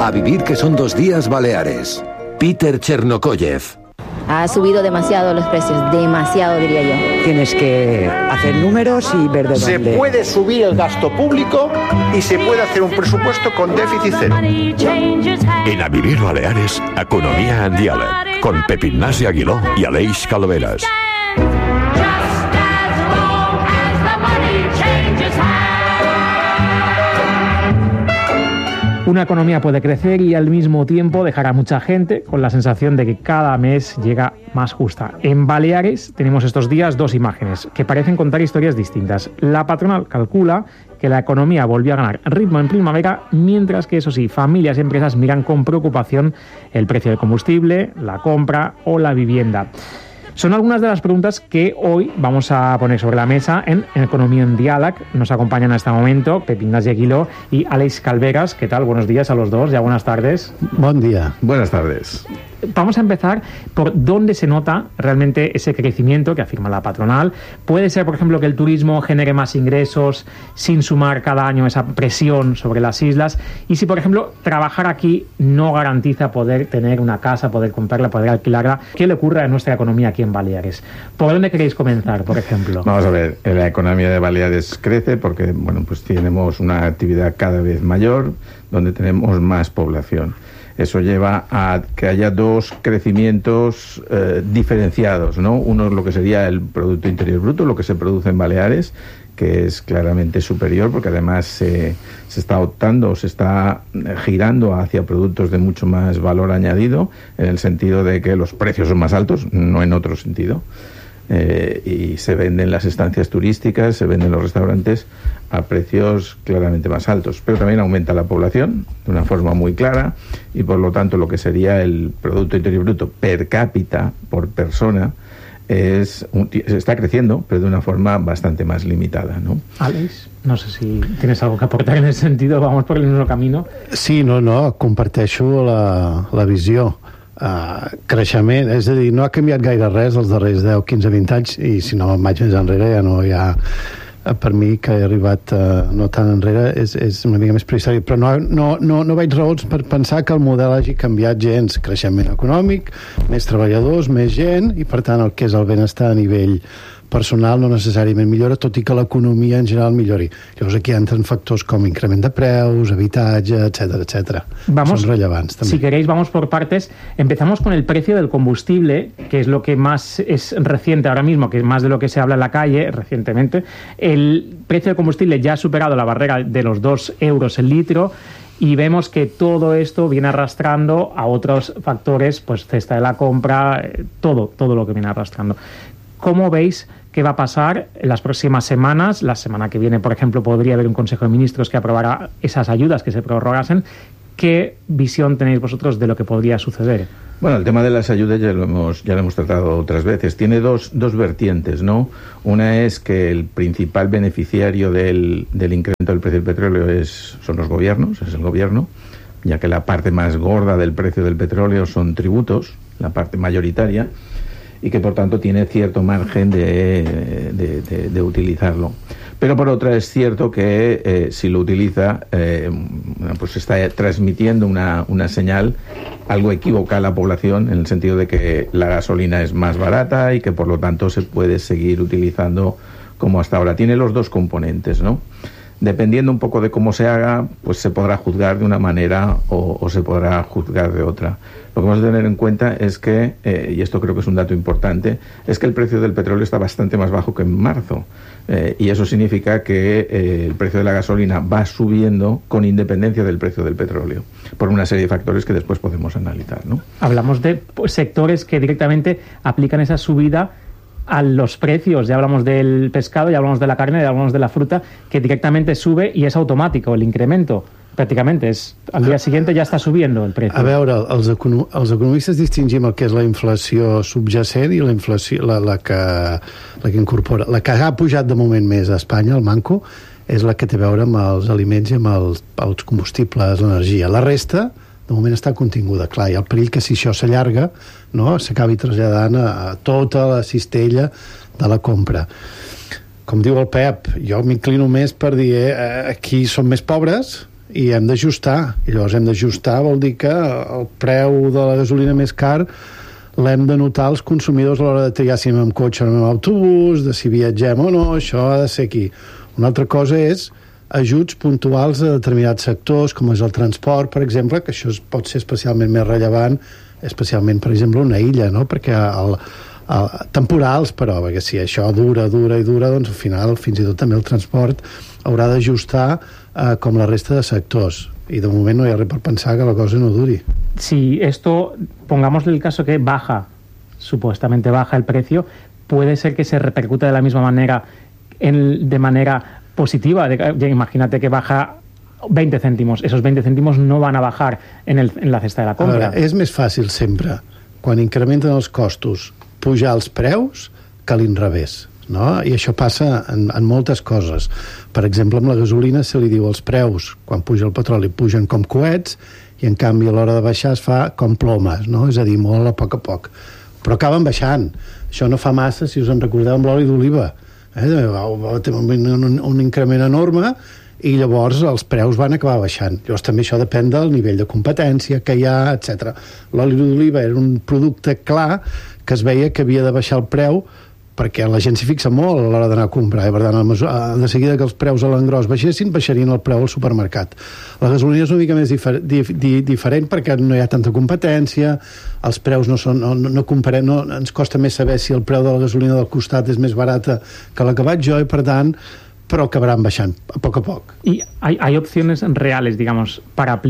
A vivir que son 2 días Baleares. Peter Chernokoyev. Ha subido demasiado los precios, demasiado diría yo. Tienes que hacer números y ver de dónde. Se puede subir el gasto público y se puede hacer un presupuesto con déficit cero. En A Vivir Baleares, Economia en Diàleg, con Pep Ignasi Aguiló y Aleix Calaveras. Una economía puede crecer y al mismo tiempo dejar a mucha gente con la sensación de que cada mes llega más justa. En Baleares tenemos estos días 2 imágenes que parecen contar historias distintas. La patronal calcula que la economía volvió a ganar ritmo en primavera, mientras que, eso sí, familias y empresas miran con preocupación el precio del combustible, la compra o la vivienda. Son algunas de las preguntas que hoy vamos a poner sobre la mesa en Economía en Diàleg. Nos acompañan en este momento Pep Ignasi Aguiló y Aleix Calaveras. ¿Qué tal? Buenos días a los dos, ya buenas tardes. Buen día. Buenas tardes. Vamos a empezar por dónde se nota realmente ese crecimiento que afirma la patronal. Puede ser, por ejemplo, que el turismo genere más ingresos sin sumar cada año esa presión sobre las islas. Y si, por ejemplo, trabajar aquí no garantiza poder tener una casa, poder comprarla, poder alquilarla, ¿qué le ocurre a nuestra economía aquí en Baleares? ¿Por dónde queréis comenzar, por ejemplo? Vamos a ver, la economía de Baleares crece porque, bueno, pues tenemos una actividad cada vez mayor, donde tenemos más población. Eso lleva a que haya 2 crecimientos diferenciados, ¿no? Uno es lo que sería el Producto Interior Bruto, lo que se produce en Baleares, que es claramente superior, porque además se está optando, se está girando hacia productos de mucho más valor añadido, en el sentido de que los precios son más altos, no en otro sentido. Y se venden las estancias turísticas, se venden los restaurantes a precios claramente más altos. Pero también aumenta la población de una forma muy clara y, por lo tanto, lo que sería el Producto Interior Bruto per cápita, por persona, está creciendo, pero de una forma bastante más limitada, ¿no? Aleix, no sé si tienes algo que aportar en ese sentido, vamos por el mismo camino. Sí, no, comparteixo la visió. Creixement, és a dir, no ha canviat gaire res els darrers 10, 15, 20 anys, i si no em vaig més enrere ja no hi ha, per mi que he arribat no tan enrere és una mica més prehistòric, però no veig raons per pensar que el model hagi canviat gens. Creixement econòmic, més treballadors, més gent, i per tant el que és el benestar a nivell personal no necessàriament millora, tot i que l'economia en general millori. Llavors aquí entren factors com increment de preus, habitatge, etcétera. Son rellevants también. Si queréis, vamos por partes. Empezamos con el precio del combustible, que es lo que más es reciente ahora mismo, que es más de lo que se habla en la calle recientemente. El precio del combustible ya ha superado la barrera de los 2 euros el litro, y vemos que todo esto viene arrastrando a otros factores, pues cesta de la compra, todo lo que viene arrastrando. ¿Cómo veis qué va a pasar en las próximas semanas? La semana que viene, por ejemplo, podría haber un Consejo de Ministros que aprobara esas ayudas que se prorrogasen. ¿Qué visión tenéis vosotros de lo que podría suceder? Bueno, el tema de las ayudas ya lo hemos tratado otras veces. Tiene dos vertientes, ¿no? Una es que el principal beneficiario del incremento del precio del petróleo son los gobiernos, es el gobierno, ya que la parte más gorda del precio del petróleo son tributos, la parte mayoritaria, y que por tanto tiene cierto margen de utilizarlo. Pero por otra es cierto que si lo utiliza, pues está transmitiendo una señal algo equívoca a la población, en el sentido de que la gasolina es más barata y que por lo tanto se puede seguir utilizando como hasta ahora. Tiene los 2 componentes, ¿no? Dependiendo un poco de cómo se haga, pues se podrá juzgar de una manera o se podrá juzgar de otra. Lo que vamos a tener en cuenta es que, y esto creo que es un dato importante, es que el precio del petróleo está bastante más bajo que en marzo. Y eso significa que el precio de la gasolina va subiendo con independencia del precio del petróleo, por una serie de factores que después podemos analizar, ¿no? Hablamos de sectores que directamente aplican esa subida a los precios. Ya hablamos del pescado, ya hablamos de la carne, ya hablamos de la fruta, que directamente sube y es automático el incremento. Pràcticament al dia següent ja està subiendo el preu. A veure, els economistes distingim el que és la inflació subjacent i la inflació, la que incorpora. La que ha pujat de moment més a Espanya, el manco, és la que té a veure amb els aliments i amb els combustibles, l'energia. La resta, de moment, està continguda. Clar, hi ha el perill que si això s'allarga, no, s'acabi traslladant a tota la cistella de la compra. Com diu el Pep, jo m'inclino més per dir aquí som més pobres i hem d'ajustar, i llavors hem d'ajustar vol dir que el preu de la gasolina més car l'hem de notar els consumidors a l'hora de triar si anem amb cotxe o anem amb autobús, de si viatgem o no, això ha de ser aquí. Una altra cosa és ajuts puntuals a determinats sectors, com és el transport, per exemple, que això pot ser especialment més rellevant, especialment, per exemple, una illa, no? Perquè temporals, però, perquè si això dura, doncs al final, fins i tot també el transport haurà d'ajustar com la resta de sectors. Y de momento no hay res per pensar que la cosa no duri. Si esto, pongamos el caso que supuestamente baja el precio, puede ser que se repercute de la misma manera, de manera positiva. Imagínate que baja 20 céntimos. Esos 20 céntimos no van a bajar en la cesta de la compra. A veure, és més fàcil sempre, quan incrementen els costos, pujar els preus que a l'inrevés. No? I això passa en moltes coses. Per exemple, amb la gasolina se li diu els preus, quan puja el petroli, pugen com coets, i en canvi a l'hora de baixar es fa com plomes, no? És a dir, molt a poc. Però acaben baixant. Això no fa massa, si us en recordeu, amb l'oli d'oliva. Va tenir un increment enorme i llavors els preus van acabar baixant. Llavors també això depèn del nivell de competència que hi ha, etc. L'oli d'oliva era un producte clar que es veia que havia de baixar el preu perquè la gent s'hi fixa molt a l'hora d'anar a comprar, i per tant, de seguida que els preus a l'engròs baixessin, baixarien el preu al supermercat. La gasolina és una mica més diferent perquè no hi ha tanta competència, els preus no comparem, ens costa més saber si el preu de la gasolina del costat és més barata que la que vaig jo, i per tant, però acabaran baixant a poc. Y hay opciones reales, digamos, para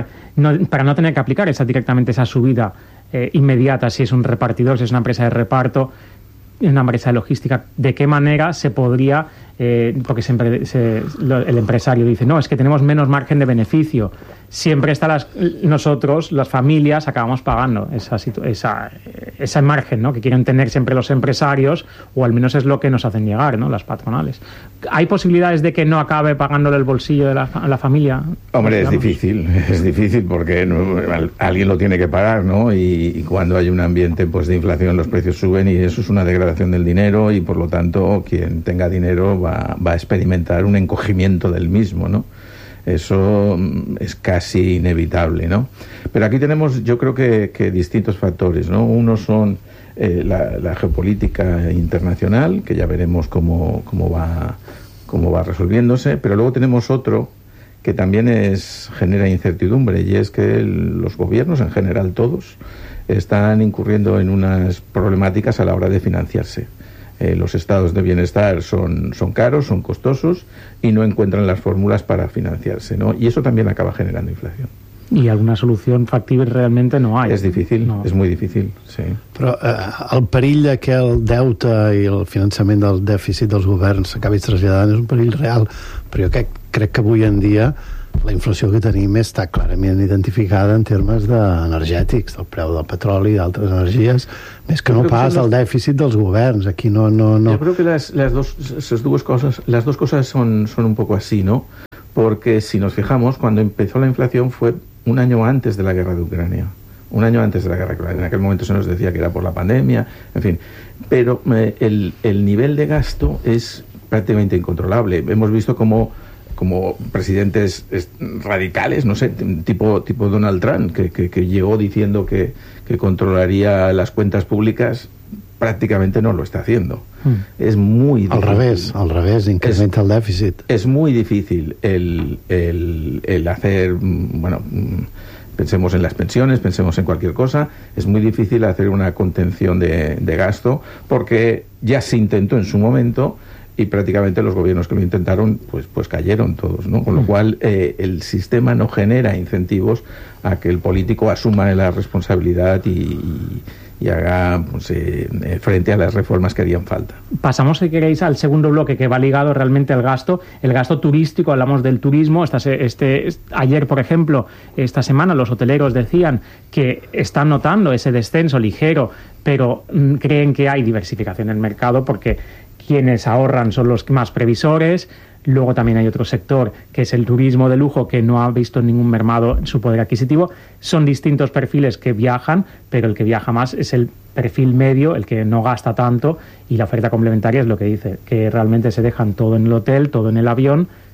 no tener que aplicar directamente esa subida inmediata, si es un repartidor, si es una empresa de reparto, una empresa de logística, ¿de qué manera se podría, porque siempre el empresario dice, no, es que tenemos menos margen de beneficio, siempre nosotros, las familias, acabamos pagando ese margen, ¿no?, que quieren tener siempre los empresarios, o al menos es lo que nos hacen llegar, ¿no?, las patronales. ¿Hay posibilidades de que no acabe pagándole el bolsillo de la familia? Hombre, es difícil porque alguien lo tiene que pagar, ¿no? Y cuando hay un ambiente pues de inflación, los precios suben y eso es una degradación del dinero, y por lo tanto quien tenga dinero va a experimentar un encogimiento del mismo, ¿no? Eso es casi inevitable, ¿no? Pero aquí tenemos, yo creo que distintos factores, ¿no? Uno son la geopolítica internacional, que ya veremos cómo va resolviéndose, pero luego tenemos otro que también genera incertidumbre, y es que los gobiernos, en general todos, están incurriendo en unas problemáticas a la hora de financiarse. Los estados de bienestar son caros, son costosos, y no encuentran las fórmulas para financiarse, ¿no? Y eso también acaba generando inflación. Y alguna solución factible realmente no hay. És difícil, no. És molt difícil, sí. Però el perill que el deute i el finançament del dèficit dels governs s'acabi traslladant és un perill real, però jo crec que avui en dia la inflació que tenim està clarament identificada en termes energètics, del preu del petroli i d'altres energies, més que no pas del dèficit dels governs. Aquí no. Yo creo que las dos cosas son un poco así, ¿no? Porque si nos fijamos, cuando empezó la inflación fue un año antes de la guerra de Ucrania. Un año antes de la guerra de Ucrania. En aquel momento se nos decía que era por la pandemia, en fin. Pero el nivel de gasto es prácticamente incontrolable. Hemos visto como presidentes radicales, no sé, tipo Donald Trump, que llegó diciendo que controlaría las cuentas públicas, prácticamente no lo está haciendo. Es muy difícil. Al revés, incrementa el déficit. Es muy difícil el hacer, bueno, pensemos en las pensiones, pensemos en cualquier cosa, es muy difícil hacer una contención de gasto, porque ya se intentó en su momento, y prácticamente los gobiernos que lo intentaron pues cayeron todos, ¿no? Con lo cual el sistema no genera incentivos a que el político asuma la responsabilidad y haga frente a las reformas que harían falta. Pasamos, si queréis, al segundo bloque, que va ligado realmente al gasto, el gasto turístico. Hablamos del turismo. Ayer, por ejemplo, esta semana, los hoteleros decían que están notando ese descenso ligero, pero creen que hay diversificación en el mercado, porque quienes ahorran son los más previsores. Luego también hay otro sector, que es el turismo de lujo, que no ha visto ningún mermado en su poder adquisitivo. Son distintos perfiles que viajan, pero el que viaja más es el perfil medio, el que no gasta tanto, y la oferta complementaria es lo que dice, que realmente se dejan todo en el hotel, todo en el avión,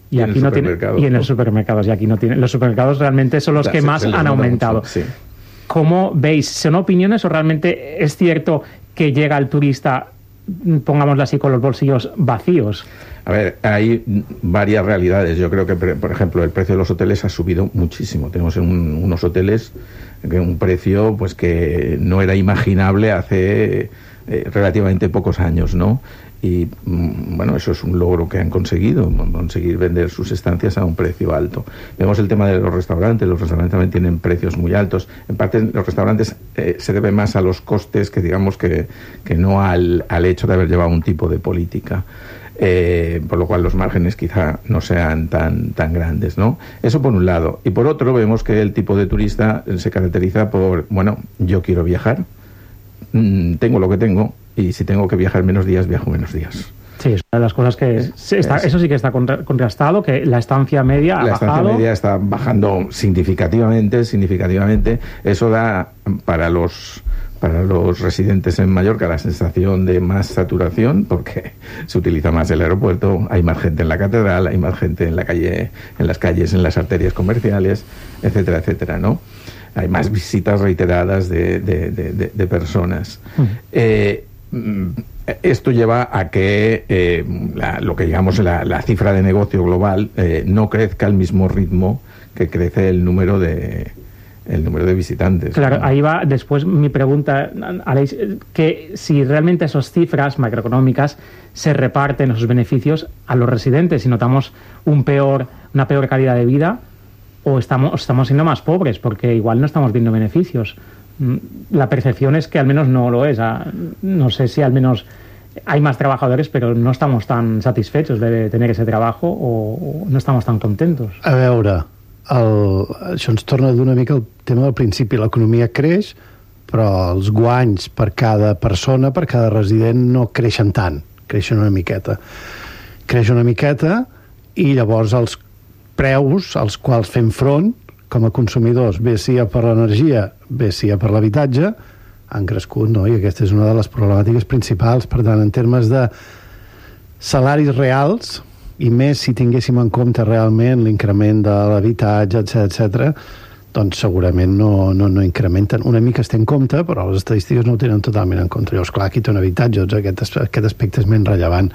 Y aquí no tiene, y en los supermercados, y aquí no tiene. Los supermercados realmente son los que más han aumentado. Mucho, sí. ¿Cómo veis? ¿Son opiniones o realmente es cierto que llega el turista, pongámoslo así, con los bolsillos vacíos? A ver, hay varias realidades. Yo creo que, por ejemplo, el precio de los hoteles ha subido muchísimo. Tenemos unos hoteles que un precio pues que no era imaginable hace relativamente pocos años, ¿no? Y bueno, eso es un logro que han conseguido, conseguir vender sus estancias a un precio alto. Vemos el tema de los restaurantes también tienen precios muy altos. En parte los restaurantes se debe más a los costes que digamos que no al hecho de haber llevado un tipo de política. Por lo cual los márgenes quizá no sean tan grandes, ¿no? Eso por un lado. Y por otro vemos que el tipo de turista se caracteriza por, bueno, yo quiero viajar, tengo lo que tengo, y si tengo que viajar menos días, viajo menos días. Sí, es una de las cosas que eso sí que está contrastado, que la estancia media ha bajado. La estancia media está bajando significativamente. Eso da para los residentes en Mallorca la sensación de más saturación, porque se utiliza más el aeropuerto, hay más gente en la catedral, hay más gente en la calle, en las calles, en las arterias comerciales, etcétera, etcétera, ¿no? Hay más visitas reiteradas de personas. Esto lleva a que lo que digamos la cifra de negocio global no crezca al mismo ritmo que crece el número de visitantes. Claro, ¿no? Ahí va después mi pregunta, Aleix, que si realmente esas cifras macroeconómicas se reparten esos beneficios a los residentes, si notamos una peor calidad de vida, o estamos siendo más pobres, porque igual no estamos viendo beneficios. La percepción es que al menos no lo es. No sé si al menos hay más trabajadores, pero no estamos tan satisfechos de tener ese trabajo o no estamos tan contentos. A veure, això ens torna a donar una mica el tema del principi. L'economia creix, però els guanys per cada persona, per cada resident, no creixen tant. Creixen una miqueta. Creix una miqueta i llavors els preus als quals fem front com a consumidors, bé sia per l'energia, bé sia per l'habitatge, han crescut, no? I aquesta és una de les problemàtiques principals. Per tant, en termes de salaris reals, i més si tinguéssim en compte realment l'increment de l'habitatge, etc., doncs segurament no incrementen. Una mica es té en compte, però les estadístiques no ho tenen totalment en compte. Llavors, clar, aquí té un habitatge, doncs aquest aspecte és menys rellevant.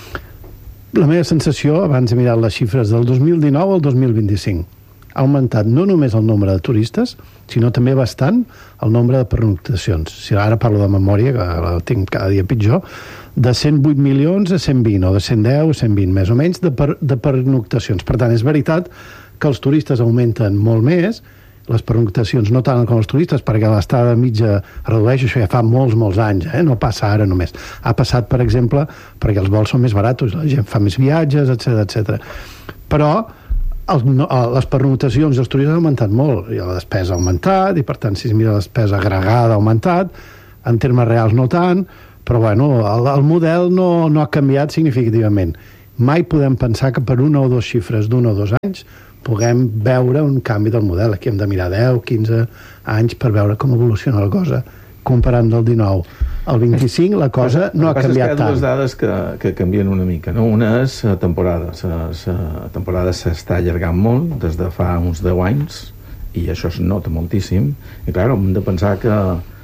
La meva sensació, abans he mirat les xifres del 2019 al 2025, ha augmentat no només el nombre de turistes, sinó també bastant el nombre de pernoctacions. Si ara parlo de memòria, que la tinc cada dia pitjor, de 108 milions a 120, o de 110 a 120, més o menys, de pernoctacions. Per tant, és veritat que els turistes augmenten molt més, les pernoctacions no tant com els turistes, perquè l'estada mitja redueix, això ja fa molts anys, no passa ara només. Ha passat, per exemple, perquè els vols són més baratos, la gent fa més viatges, etc. Però les pernoctacions dels turistes han augmentat molt, i la despesa ha augmentat, i per tant, si es mira la despesa agregada ha augmentat, en termes reals no tant, però bueno, el model no ha canviat significativament. Mai podem pensar que per una o dues xifres d'un o dos anys puguem veure un canvi del model. Aquí hem de mirar 10, 15 anys per veure com evoluciona la cosa. Comparant del 19 al 25, la cosa no ha canviat tant. Hi ha dues dades que canvien una mica, no? Una és temporada. La temporada s'està allargant molt des de fa uns 10 anys i això es nota moltíssim. I clar, hem de pensar que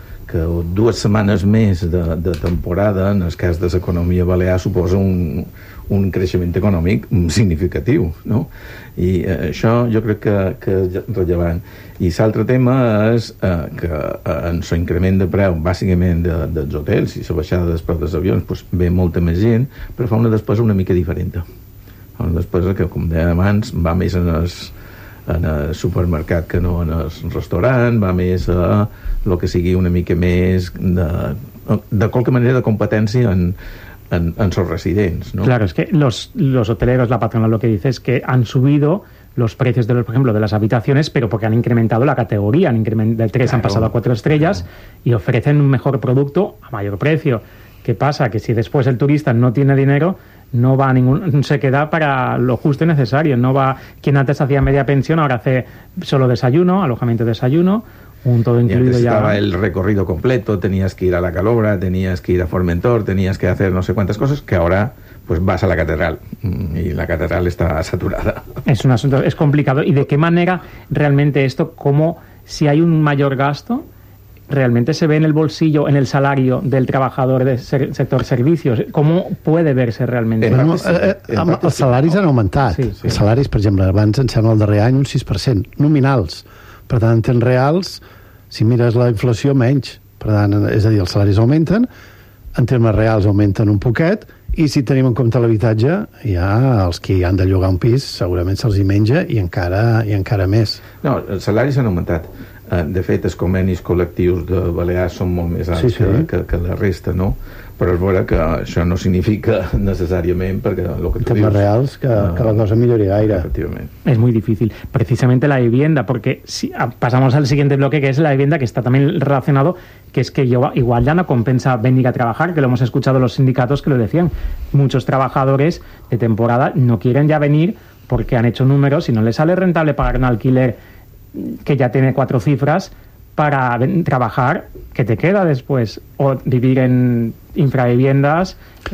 2 setmanes més de temporada en el cas de l'economia balear suposa un creixement econòmic significatiu, no? I això jo crec que és rellevant. I l'altre tema és que en l'increment de preu bàsicament dels hotels i la baixada dels preus dels avions pues, ve molta més gent, però fa una despesa una mica diferent. Fa una despesa que, com deia abans, va més en el supermercat que no en el restaurant, va més a el que sigui una mica més de qualque manera de competència en sus residentes, ¿no? Claro, es que los hoteleros, la patronal lo que dice es que han subido los precios por ejemplo, de las habitaciones, pero porque han incrementado la categoría, del 3 han pasado a 4 estrellas y ofrecen un mejor producto a mayor precio. ¿Qué pasa? Que si después el turista no tiene dinero, no va a se queda para lo justo y necesario. No va, quien antes hacía media pensión ahora hace solo desayuno, alojamiento de desayuno, Un todo incluido. Y antes ya estaba el recorrido completo, tenías que ir a La Calobra, tenías que ir a Formentor, tenías que hacer no sé cuántas cosas, que ahora pues vas a la catedral y la catedral está saturada. Es un asunto, es complicado. ¿Y de qué manera realmente esto, como si hay un mayor gasto, realmente se ve en el bolsillo, en el salario del trabajador del sector servicios? Com puede verse realment? Els salaris han augmentat. Sí. Els salaris, per exemple, abans em sembla el darrer any un 6%, nominals. Per tant, en temps reals, si mires la inflació, menys. Per tant, és a dir, els salaris augmenten, en termes reals augmenten un poquet, i si tenim en compte l'habitatge, ja els que han de llogar un pis segurament se'ls hi menja i encara més. No, els salaris han augmentat. De fet, els convenis col·lectius de Balears són molt més alts que la resta, no? Però és vera que això no significa necesàriament perquè el que tu dius... reals que la cosa millori gaire. Efectivamente. Es muy difícil. Precisamente la vivienda, porque si pasamos al siguiente bloque, que es la vivienda, que está también relacionado, que es que igual ya no compensa venir a trabajar, que lo hemos escuchado los sindicatos que lo decían. Muchos trabajadores de temporada no quieren ya venir porque han hecho números y no les sale rentable pagar un alquiler que ya tiene 4 cifras para trabajar, que te queda después, o vivir en infraviviendas.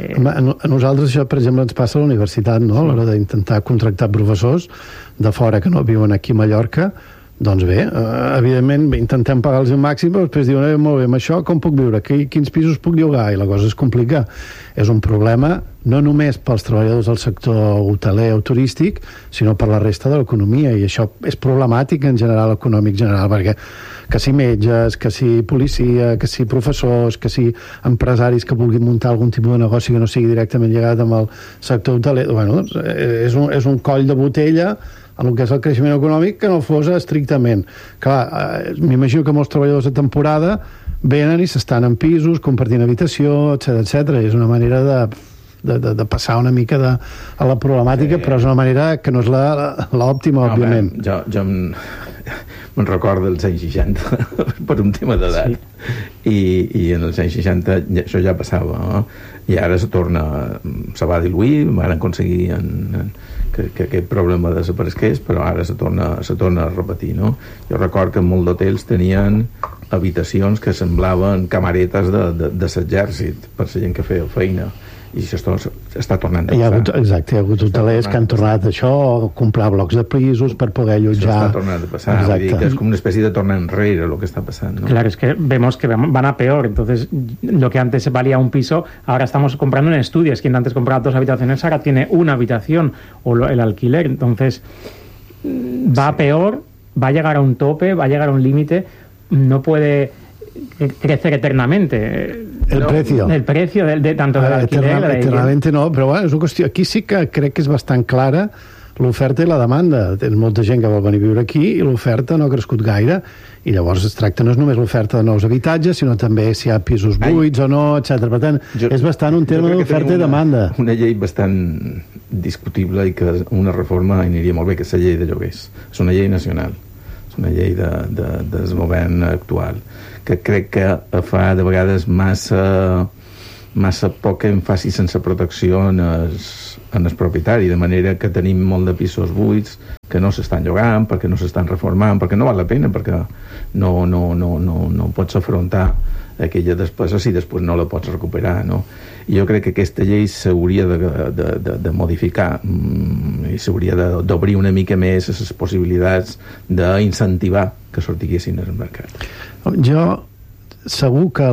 A nosaltres això, per exemple, ens passa a la universitat, no? A l'hora d'intentar contractar professors de fora que no viuen aquí a Mallorca. Doncs bé, evidentment intentem pagar-los el màxim, però després diuen, molt bé, amb això com puc viure? Quins pisos puc llogar? I la cosa es complica. És un problema no només pels treballadors del sector hoteler o turístic, sinó per la resta de l'economia, i això és problemàtic en general, econòmic general, perquè que si metges, que si policia, que si professors, que si empresaris que vulguin muntar algun tipus de negoci que no sigui directament lligat amb el sector hoteler, bueno, és un coll de botella en el que és el creixement econòmic que no fos estrictament. Clar, m'imagino que molts treballadors de temporada venen i s'estan en pisos, compartint habitació, etc. És una manera de passar una mica a la problemàtica, però és una manera que no és l'òptima, òbviament. Jo me'n recordo dels anys 60 per un tema d'edat, i en els anys 60 això ja passava, no? I ara se va diluir, van aconseguir que aquest problema desaparegués, però ara se torna a repetir, no? Jo recordo que molts d'hotels tenien habitacions que semblaven camaretes de l'exèrcit per la gent que feia feina, i això està tornant a passar. Exacte, hi ha hagut hotelers que han tornat a això, a comprar blocs de pisos per poder allotjar. Això està tornant a passar, vull dir que és com una espècie de tornar enrere lo que está pasando, ¿no? Claro, es que vemos que van a peor. Entonces, lo que antes valía un piso, ahora estamos comprando en estudios. Quien antes compraba 2 habitaciones, ahora tiene una habitación, o el alquiler. Entonces, va a peor, va a llegar a un tope, va a llegar a un límite, no puede crecer eternamente. El precio de tanto del alquiler. Eternamente no, però bueno, és una qüestió. Aquí sí que crec que és bastant clara l'oferta i la demanda. Tens molta gent que vol venir a viure aquí i l'oferta no ha crescut gaire, i llavors es tracta no és només l'oferta de nous habitatges, sinó també si hi ha pisos buits o no, etc. Per tant, és bastant un tema d'oferta i demanda. Una llei bastant discutible i que una reforma aniria molt bé, que és la llei de lloguers. És una llei nacional, és una llei del govern actual, que crec que fa de vegades massa poc èmfasi sense protecció en el propietari, de manera que tenim molt de pisos buits que no s'estan llogant, perquè no s'estan reformant, perquè no val la pena, perquè no pots afrontar aquella despesa si després no la pots recuperar, no? I jo crec que aquesta llei s'hauria de modificar i s'hauria d'obrir una mica més les possibilitats d'incentivar que sortiguessin al mercat. Jo segur que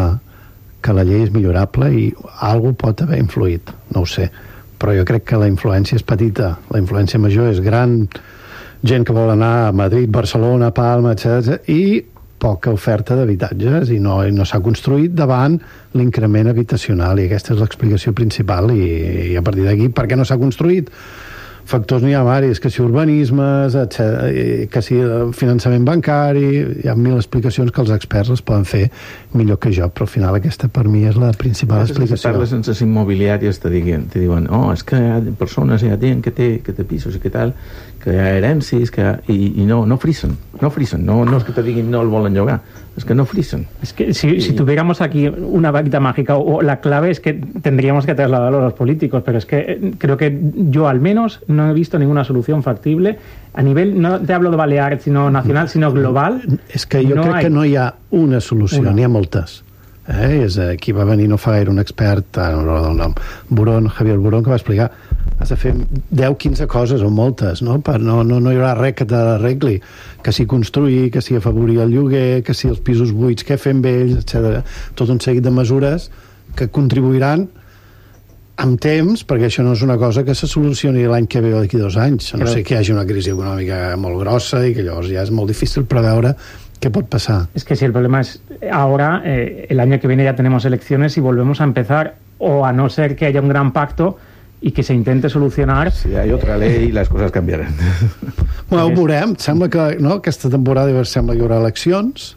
la llei és millorable i algú pot haver influït, no ho sé, però jo crec que la influència és petita, la influència major és gran, gent que vol anar a Madrid, Barcelona, Palma, etc. i poca oferta d'habitatges i no s'ha construït davant l'increment habitacional, i aquesta és l'explicació principal, i a partir d'aquí per què no s'ha construït? Factors n'hi ha varis, que si urbanismes, que si finançament bancari, hi ha 1000 explicacions que els experts les poden fer millor que jo, però al final aquesta per mi és la principal explicació. Si parles amb les immobiliàries te diuen, és que hi ha persones, hi ha gent que té pisos i que tal, que hi ha herències, i no frisen. No frisen, no es que te diguin no el volen llogar, es que no frisen. Es que si tuviéramos aquí una varita mágica, o la clave es que tendríamos que trasladarlo a los políticos, pero es que creo que yo al menos no he visto ninguna solución factible a nivel, no te hablo de Baleares, sino nacional, sinó global. És que jo crec que no hi ha una solució, n'hi ha moltes. Aquí va venir no fa gaire un expert, no recordo el nom, Javier Burón, que va explicar has de fer 10-15 coses o moltes, no? No hi haurà res que t'arregli, que si construir, que si afavorir el lloguer, que si els pisos buits, què fer amb ells, etc. Tot un seguit de mesures que contribuiran amb temps, perquè això no és una cosa que se solucioni l'any que ve o d'aquí 2 anys, a no ser que hi hagi una crisi econòmica molt grossa i que llavors ja és molt difícil preveure ¿qué puede pasar? Es que si el problema es ahora, el año que viene ya tenemos elecciones y volvemos a empezar, o a no ser que haya un gran pacto y que se intente solucionar. Si hay otra ley, las cosas canviaran. Bueno, ho veurem. Sembla que aquesta temporada sembla que hi haurà eleccions.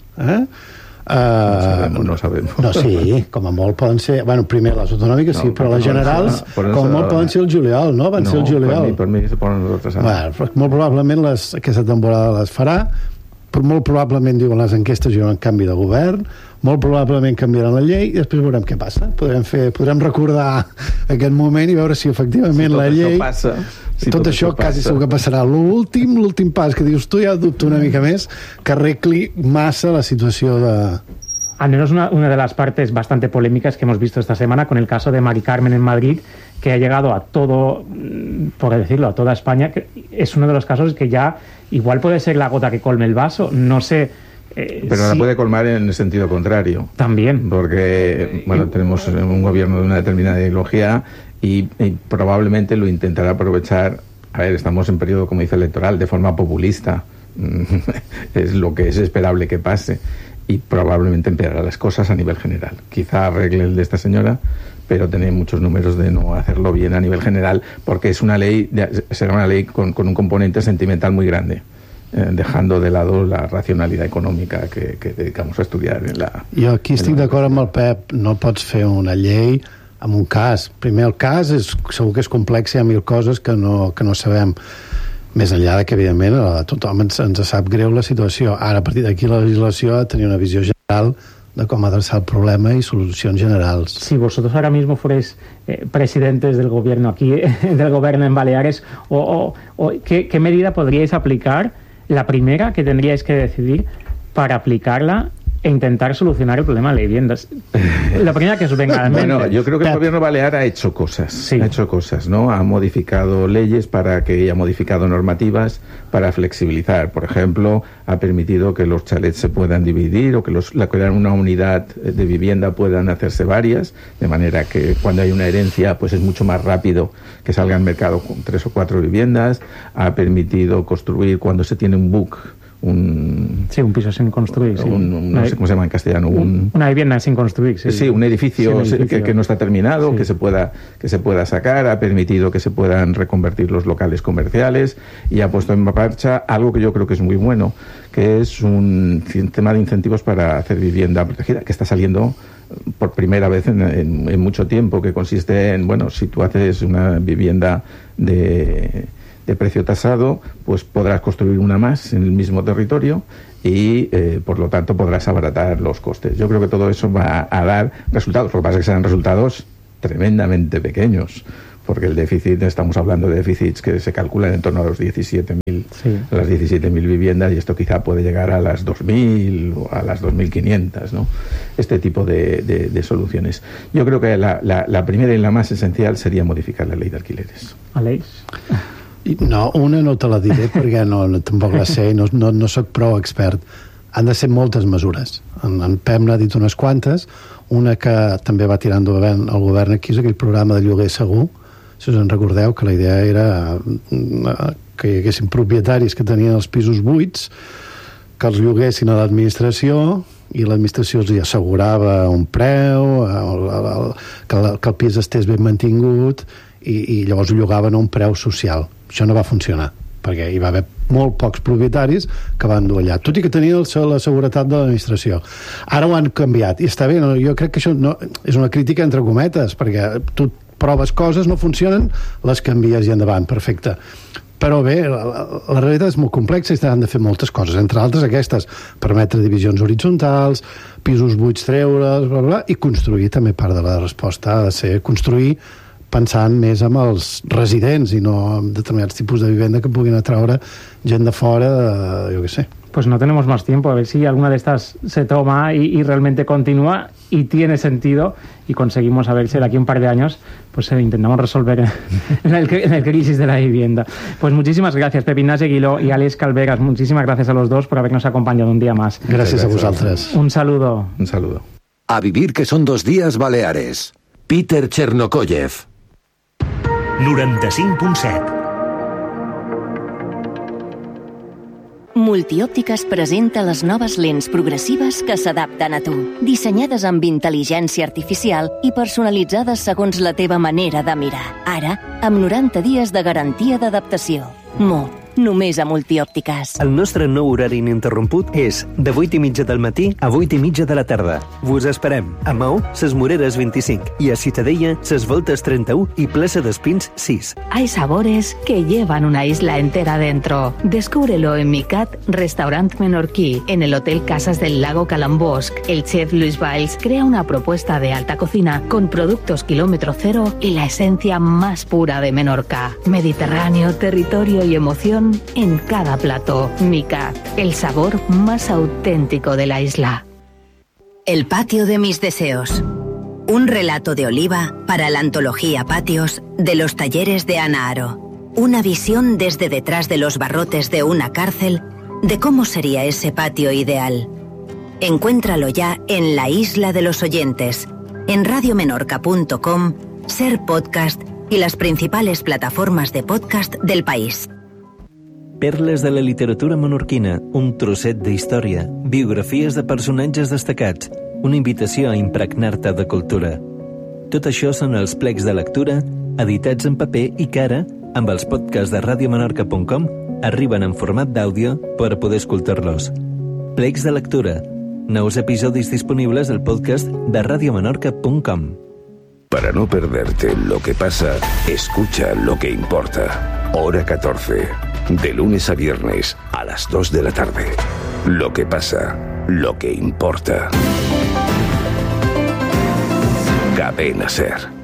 No sabemos. No, sí, com a molt poden ser... Bueno, primer les autonòmiques, sí, però les generals, com a molt poden ser el juliol, no? Van ser el juliol. Per mi se ponen les altres. Bueno, molt probablement aquesta temporada les farà, però molt probablement, diuen les enquestes, hi haurà un canvi de govern, molt probablement canviaran la llei i després veurem què passa. Podrem recordar aquest moment i veure si efectivament la llei... Tot això quasi segur que passarà. L'últim pas que dius tu, ja dubto una mica més que arregli massa la situació de... Al menos una de las partes bastante polémicas que hemos visto esta semana con el caso de Mari Carmen en Madrid, que ha llegado a todo, por decirlo, a toda España, que es uno de los casos que ya igual puede ser la gota que colme el vaso, no sé. Pero la puede colmar en el sentido contrario. También. Porque, bueno, tenemos un gobierno de una determinada ideología y probablemente lo intentará aprovechar. A ver, estamos en periodo, como dice, electoral, de forma populista. Es lo que es esperable que pase. Y probablemente empeorará las cosas a nivel general. Quizá arregle el de esta señora, pero tiene muchos números de no hacerlo bien a nivel general, porque es una ley, será una ley con un componente sentimental muy grande, dejando de lado la racionalidad econòmica que dedicamos a estudiar en la... Jo aquí estic d'acord amb el Pep, no pots fer una llei amb un cas. Primer, el cas segur que és complex, hi ha 1000 coses que no sabem. Més enllà de que, evidentment, a tothom ens sap greu la situació. Ara, a partir d'aquí, la legislació ha de tenir una visió general de cómo adresar el problema y soluciones generales. Si vosotros ahora mismo fuerais presidentes del gobierno aquí, del gobierno en Baleares, ¿qué medida podríais aplicar? La primera que tendríais que decidir para aplicarla e intentar solucionar el problema de la viviendas. La primera que os venga a la mente. Bueno, yo creo que el gobierno balear ha hecho cosas. Sí. Ha hecho cosas, ¿no? Ha modificado leyes ha modificado normativas para flexibilizar. Por ejemplo, ha permitido que los chalets se puedan dividir o que una unidad de vivienda puedan hacerse varias, de manera que cuando hay una herencia, pues es mucho más rápido que salga al mercado con 3 o 4 viviendas. Ha permitido construir cuando se tiene un BUC, un piso sin construir, sí. No sé cómo se llama en castellano, una vivienda sin construir, sí. Sí, un edificio, que no está terminado, sí. que se pueda sacar. Ha permitido que se puedan reconvertir los locales comerciales y ha puesto en marcha algo que yo creo que es muy bueno, que es un sistema de incentivos para hacer vivienda protegida, que está saliendo por primera vez en mucho tiempo, que consiste en, bueno, si tú haces una vivienda de precio tasado, pues podrás construir una más en el mismo territorio y por lo tanto podrás abaratar los costes. Yo creo que todo eso va a dar resultados. Lo que pasa es que serán resultados tremendamente pequeños, porque el déficit, estamos hablando de déficits que se calculan en torno a los 17.000 viviendas, y esto quizá puede llegar a las 2.000 o a las 2.500, ¿no? Este tipo de soluciones. Yo creo que la primera y la más esencial sería modificar la ley de alquileres. ¿Aleix? No, una no te la diré perquè tampoc la sé, no soc prou expert. Han de ser moltes mesures. En Pep n'ha dit unes quantes. Una que també va tirar endavant el govern aquí és aquell programa de lloguer segur. Si us en recordeu, que la idea era que hi haguessin propietaris que tenien els pisos buits, que els lloguessin a l'administració i l'administració els hi assegurava un preu, que el pis estés ben mantingut, i llavors ho llogaven a un preu social. Això no va funcionar, perquè hi va haver molt pocs propietaris que van dur allà, tot i que tenien la seguretat de l'administració. Ara ho han canviat, i està bé, jo crec que això és una crítica entre cometes, perquè tu proves coses, no funcionen, les canvies i endavant, perfecte. Però bé, la realitat és molt complexa i s'han de fer moltes coses, entre altres aquestes, permetre divisions horitzontals, pisos buits treure's, bla, bla, i construir també part de la resposta ha de ser construir pensant més en els residents i no en determinats tipus de vivenda que puguin atraure gent de fora, jo què sé. Pues no tenemos más tiempo, a ver si alguna de estas se toma y realmente continúa y tiene sentido y conseguimos, a ver si de aquí a un par de años pues intentamos resolver el crisis de la vivienda. Pues muchísimas gracias, Pep Ignasi Aguiló y Aleix Calveras. Muchísimas gracias a los dos por habernos acompañado un día más. Gracias a vosaltres. Un saludo. Un saludo. A vivir que son 2 días Baleares. Peter Chernokoyev. 95.7. Multiòptiques presenta les noves lents progressives que s'adapten a tu, dissenyades amb intel·ligència artificial i personalitzades segons la teva manera de mirar. Ara, amb 90 dies de garantia d'adaptació. Només a Multiòptiques. El nostre nou horari ininterromput és de 8:30 del matí a 8:30 de la tarda. Vos esperem a Maó, Ses Moreres 25 i a Ciutadella, Ses Voltes 31 i Plaça d'Espins 6. Hay sabores que llevan una isla entera dentro. Descúbrelo en Micat, restaurant menorquí, en el Hotel Casas del Lago Calambosc. El chef Luis Valls crea una propuesta de alta cocina con productos kilómetro cero y la esencia más pura de Menorca. Mediterráneo, territorio y emoción en cada plato. Micat, el sabor más auténtico de la isla. El patio de mis deseos. Un relato de Oliva para la antología Patios de los talleres de Ana Aro. Una visión desde detrás de los barrotes de una cárcel de cómo sería ese patio ideal. Encuéntralo ya en La Isla de los Oyentes, en radiomenorca.com, Ser Podcast y las principales plataformas de podcast del país. Perles de la literatura menorquina, un trosset de història, biografies de personatges destacats, una invitació a impregnar-te de cultura. Tot això són els plecs de lectura, editats en paper i que ara, amb els podcasts de radiomenorca.com, arriben en format d'àudio per poder escoltar-los. Plecs de lectura, nous episodis disponibles al podcast de radiomenorca.com. Para no perderte lo que pasa, escucha lo que importa. Hora 14. De lunes a viernes a las 2 de la tarde. Lo que pasa, lo que importa. Cadena Ser.